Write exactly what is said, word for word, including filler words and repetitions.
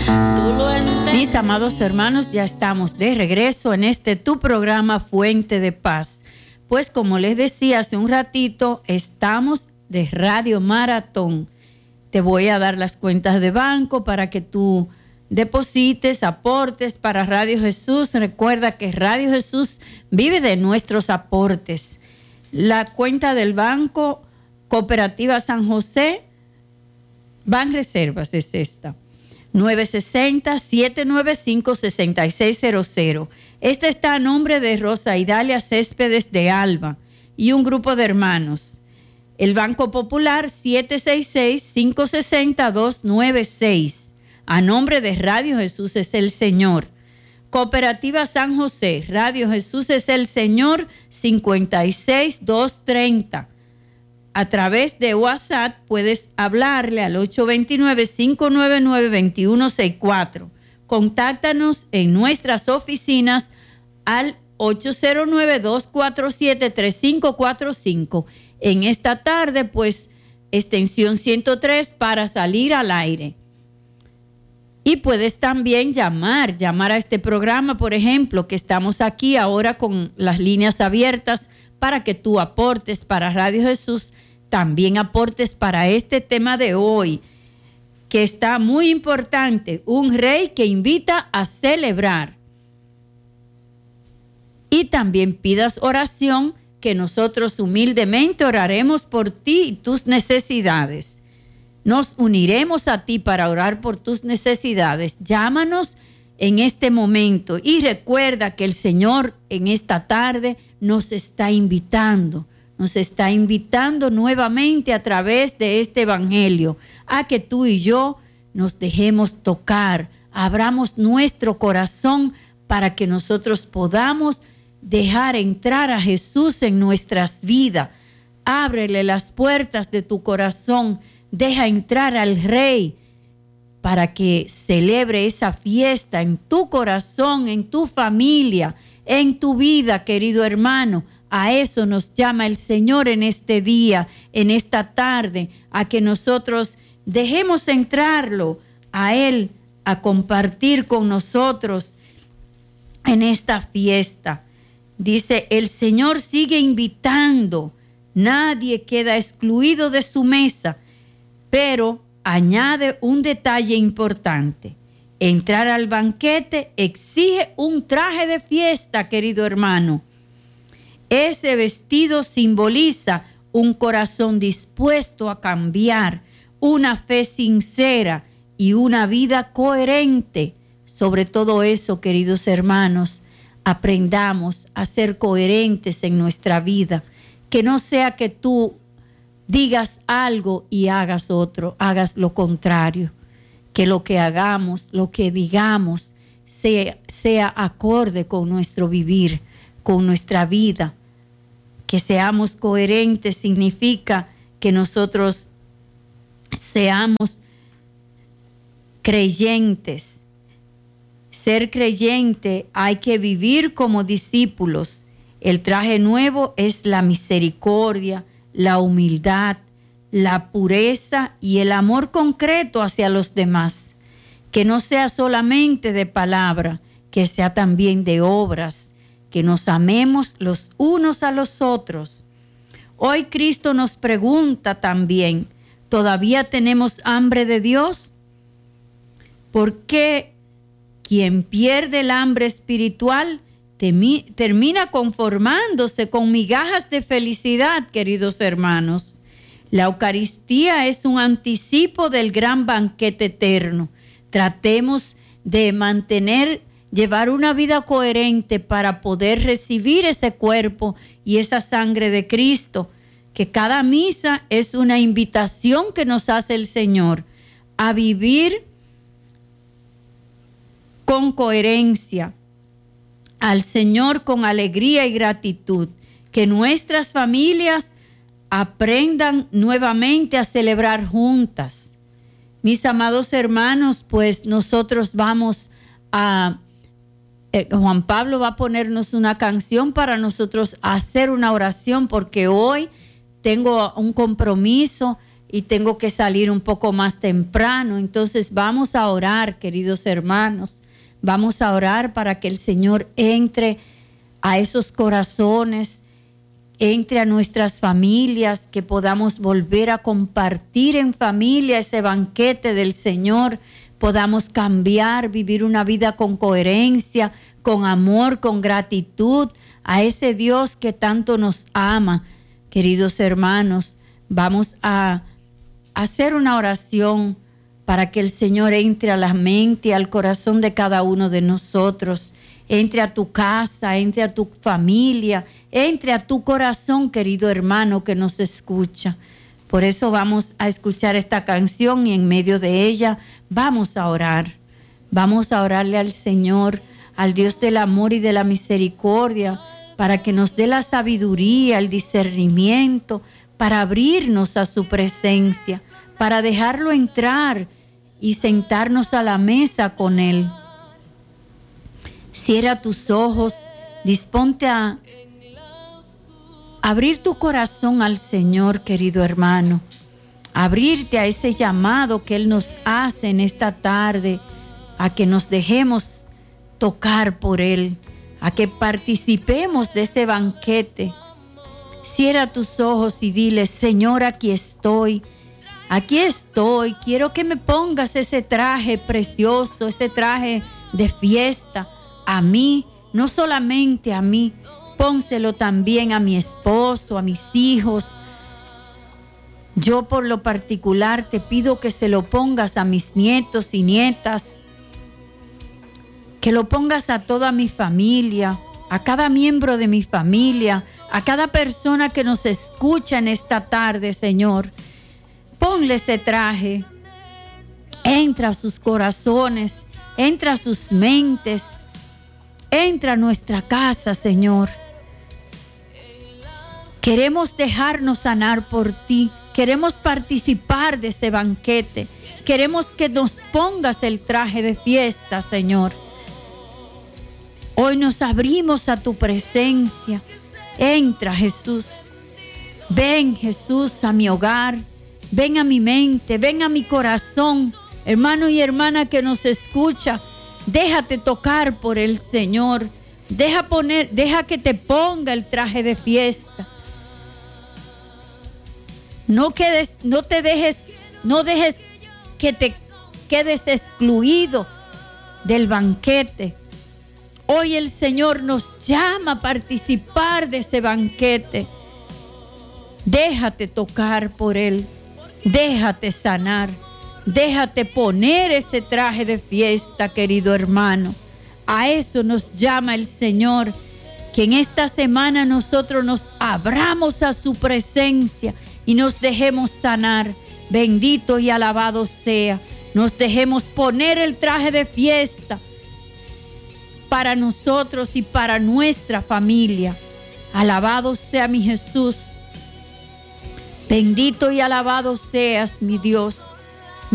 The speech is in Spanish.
Mis amados hermanos, ya estamos de regreso en este tu programa Fuente de Paz. Pues como les decía hace un ratito, estamos de Radio Maratón. Te voy a dar las cuentas de banco para que tú deposites, aportes para Radio Jesús. Recuerda que Radio Jesús vive de nuestros aportes. La cuenta del banco Cooperativa San José, Banreservas es esta. nueve seis cero, siete nueve cinco, seis seis cero cero. Esta está a nombre de Rosa Idalia Céspedes de Alba y un grupo de hermanos. El Banco Popular siete seis seis, cinco seis cero, dos nueve seis. A nombre de Radio Jesús es el Señor. Cooperativa San José, Radio Jesús es el Señor, cinco seis dos tres cero. A través de WhatsApp puedes hablarle al ocho dos nueve, cinco nueve nueve, dos uno seis cuatro. Contáctanos en nuestras oficinas al ocho cero nueve, dos cuatro siete, tres cinco cuatro cinco. En esta tarde, pues, extensión ciento tres para salir al aire. Y puedes también llamar, llamar a este programa, por ejemplo, que estamos aquí ahora con las líneas abiertas para que tú aportes para Radio Jesús, también aportes para este tema de hoy, que está muy importante, un rey que invita a celebrar. Y también pidas oración, que nosotros humildemente oraremos por ti y tus necesidades. Nos uniremos a ti para orar por tus necesidades. Llámanos en este momento y recuerda que el Señor en esta tarde nos está invitando, nos está invitando nuevamente a través de este evangelio a que tú y yo nos dejemos tocar, abramos nuestro corazón para que nosotros podamos dejar entrar a Jesús en nuestras vidas. Ábrele las puertas de tu corazón, deja entrar al Rey para que celebre esa fiesta en tu corazón, en tu familia, en tu vida, querido hermano. A eso nos llama el Señor en este día, en esta tarde, a que nosotros dejemos entrarlo a Él, a compartir con nosotros en esta fiesta. Dice, el Señor sigue invitando, nadie queda excluido de su mesa, pero añade un detalle importante. Entrar al banquete exige un traje de fiesta, querido hermano. Ese vestido simboliza un corazón dispuesto a cambiar, una fe sincera y una vida coherente. Sobre todo eso, queridos hermanos, aprendamos a ser coherentes en nuestra vida. Que no sea que tú digas algo y hagas otro, hagas lo contrario. Que lo que hagamos, lo que digamos, sea, sea acorde con nuestro vivir, con nuestra vida. Que seamos coherentes significa que nosotros seamos creyentes. Ser creyente hay que vivir como discípulos. El traje nuevo es la misericordia, la humildad, la pureza y el amor concreto hacia los demás. Que no sea solamente de palabra, que sea también de obras, que nos amemos los unos a los otros. Hoy Cristo nos pregunta también, ¿todavía tenemos hambre de Dios? ¿Por qué quien pierde el hambre espiritual temi, termina conformándose con migajas de felicidad, queridos hermanos? La Eucaristía es un anticipo del gran banquete eterno. Tratemos de mantener, llevar una vida coherente para poder recibir ese cuerpo y esa sangre de Cristo, que cada misa es una invitación que nos hace el Señor a vivir con coherencia, al Señor con alegría y gratitud, que nuestras familias aprendan nuevamente a celebrar juntas. Mis amados hermanos, pues nosotros vamos a, eh, Juan Pablo va a ponernos una canción para nosotros hacer una oración, porque hoy tengo un compromiso y tengo que salir un poco más temprano. Entonces vamos a orar, queridos hermanos. Vamos a orar para que el Señor entre a esos corazones, entre a nuestras familias, que podamos volver a compartir en familia ese banquete del Señor, podamos cambiar, vivir una vida con coherencia, con amor, con gratitud a ese Dios que tanto nos ama. Queridos hermanos, vamos a hacer una oración para que el Señor entre a la mente y al corazón de cada uno de nosotros, entre a tu casa, entre a tu familia, entre a tu corazón, querido hermano que nos escucha. Por eso vamos a escuchar esta canción y en medio de ella vamos a orar. Vamos a orarle al Señor, al Dios del amor y de la misericordia, para que nos dé la sabiduría, el discernimiento, para abrirnos a su presencia, para dejarlo entrar y sentarnos a la mesa con Él. Cierra tus ojos, disponte a abrir tu corazón al Señor, querido hermano. Abrirte a ese llamado que Él nos hace en esta tarde, a que nos dejemos tocar por Él, a que participemos de ese banquete. Cierra tus ojos y dile: Señor, aquí estoy, aquí estoy, quiero que me pongas ese traje precioso, ese traje de fiesta, a mí, no solamente a mí, pónselo también a mi esposo, a mis hijos. Yo por lo particular te pido que se lo pongas a mis nietos y nietas, que lo pongas a toda mi familia, a cada miembro de mi familia, a cada persona que nos escucha en esta tarde, Señor. Ponle ese traje, entra a sus corazones, entra a sus mentes, entra a nuestra casa, Señor. Queremos dejarnos sanar por ti, queremos participar de ese banquete, queremos que nos pongas el traje de fiesta, Señor. Hoy nos abrimos a tu presencia. Entra, Jesús. Ven, Jesús, a mi hogar. Ven a mi mente, ven a mi corazón. Hermano y hermana que nos escucha, déjate tocar por el Señor. Deja poner, deja que te ponga el traje de fiesta. No quedes, no te dejes, no dejes que te quedes excluido del banquete. Hoy el Señor nos llama a participar de ese banquete. Déjate tocar por Él. Déjate sanar. Déjate poner ese traje de fiesta, querido hermano. A eso nos llama el Señor. Que en esta semana nosotros nos abramos a su presencia y nos dejemos sanar. Bendito y alabado sea. Nos dejemos poner el traje de fiesta para nosotros y para nuestra familia. Alabado sea mi Jesús. Bendito y alabado seas, mi Dios.